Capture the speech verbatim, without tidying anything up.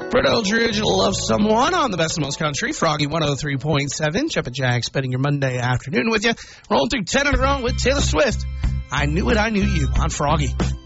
Brett Eldridge, Love Someone on the Best of Most Country. Froggy one oh three point seven. Chip and Jack spending your Monday afternoon with you. Rolling through ten in a row with Taylor Swift. I Knew It, I Knew You on Froggy.